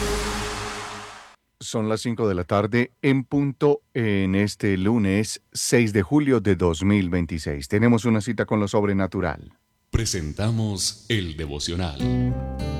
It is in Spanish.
Son las 5 de la tarde en punto en este lunes 6 de julio de 2026. Tenemos una cita con lo sobrenatural. Presentamos el devocional.